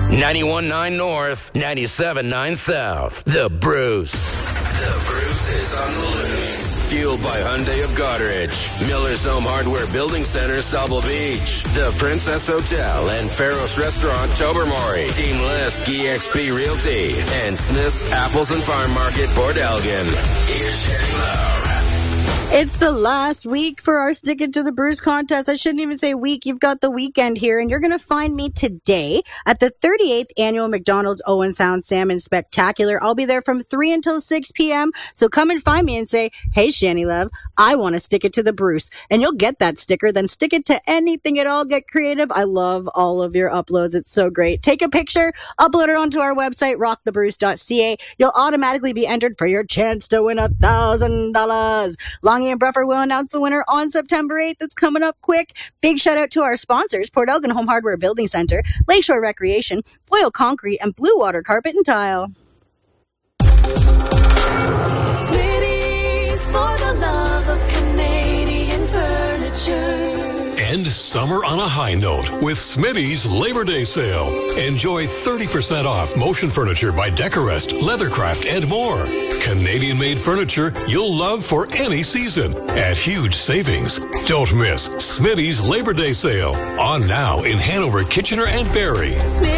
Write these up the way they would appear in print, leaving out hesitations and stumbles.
91.9 North, 97.9 South. The Bruce. The Bruce is on the loose. Fueled by Hyundai of Goderich, Miller's Home Hardware Building Center, Sauble Beach, The Princess Hotel and Faros Restaurant, Tobermory, Team List, EXP Realty, and Smith's Apples and Farm Market, Port Elgin. Here's Shanny Love. It's the last week for our Stick It to the Bruce contest. I shouldn't even say week. You've got the weekend here, and you're going to find me today at the 38th Annual McDonald's Owen Sound Salmon Spectacular. I'll be there from 3 until 6 p.m., so come and find me and say, hey, Shanny Love, I want to stick it to the Bruce. And you'll get that sticker, then stick it to anything at all. Get creative. I love all of your uploads. It's so great. Take a picture, upload it onto our website, rockthebruce.ca. You'll automatically be entered for your chance to win $1,000. Longy and Bruffer will announce the winner on September 8th. It's coming up quick. Big shout out to our sponsors, Port Elgin Home Hardware Building Center, Lakeshore Recreation, Boyle Concrete, and Blue Water Carpet and Tile. Smitty's for the love of Canadian furniture. End summer on a high note with Smitty's Labor Day sale. Enjoy 30% off motion furniture by Decorest, Leathercraft, and more. Canadian-made furniture you'll love for any season at huge savings. Don't miss Smitty's Labor Day sale. On now in Hanover, Kitchener, and Barrie.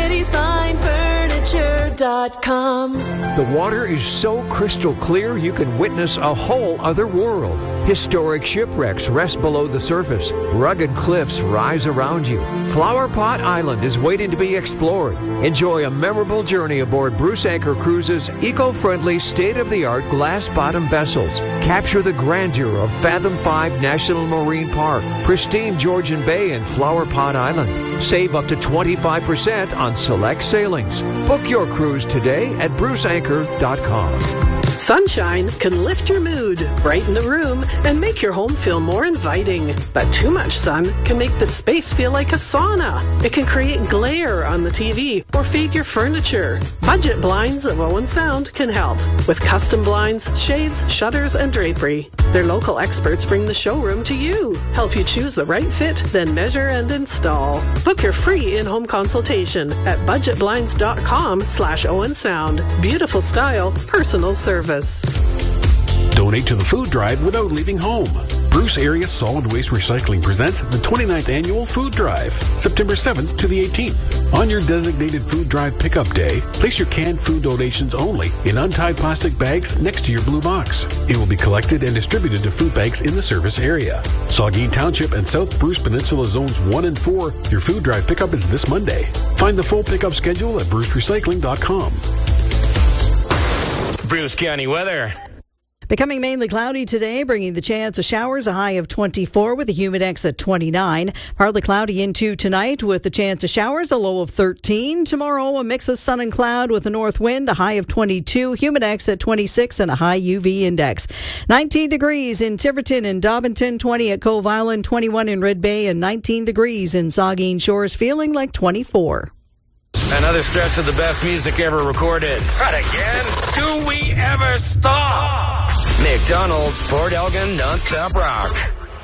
Smitty'sFineFurniture.com. The water is so crystal clear you can witness a whole other world. Historic shipwrecks rest below the surface. Rugged cliffs rise around you. Flower Pot Island is waiting to be explored. Enjoy a memorable journey aboard Bruce Anchor Cruises' eco-friendly, state-of-the-art glass-bottom vessels. Capture the grandeur of Fathom 5 National Marine Park, pristine Georgian Bay, and Flower Pot Island. Save up to 25% on select sailings. Book your cruise today at bruceanchor.com. Sunshine can lift your mood, brighten the room, and make your home feel more inviting. But too much sun can make the space feel like a sauna. It can create glare on the TV or fade your furniture. Budget Blinds of Owen Sound can help with custom blinds, shades, shutters, and drapery. Their local experts bring the showroom to you, help you choose the right fit, then measure and install. Book your free in-home consultation at budgetblinds.com/Owen Sound. Beautiful style, personal service. Donate to the food drive without leaving home. Bruce Area Solid Waste Recycling presents the 29th Annual Food Drive, September 7th to the 18th. On your designated food drive pickup day, place your canned food donations only in untied plastic bags next to your blue box. It will be collected and distributed to food banks in the service area. Saugeen Township and South Bruce Peninsula Zones 1 and 4, your food drive pickup is this Monday. Find the full pickup schedule at brucerecycling.com. Bruce County weather. Becoming mainly cloudy today, bringing the chance of showers, a high of 24 with a humidex at 29. Partly cloudy into tonight with the chance of showers, a low of 13. Tomorrow, a mix of sun and cloud with a north wind, a high of 22, humidex at 26, and a high UV index. 19 degrees in Tiverton and Dobbinston, 20 at Cove Island, 21 in Red Bay, and 19 degrees in Saugeen Shores, feeling like 24. Another stretch of the best music ever recorded. Not again. Do we ever stop? McDonald's, Port Elgin, non-stop rock.